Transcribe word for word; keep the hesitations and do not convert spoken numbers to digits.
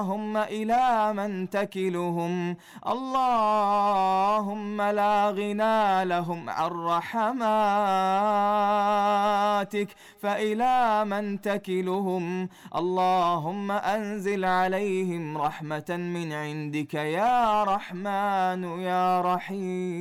اللهم إلى من تكلهم، اللهم لا غنى لهم عن رحماتك، فإلى من تكلهم؟ اللهم أنزل عليهم رحمة من عندك يا رحمن يا رحيم.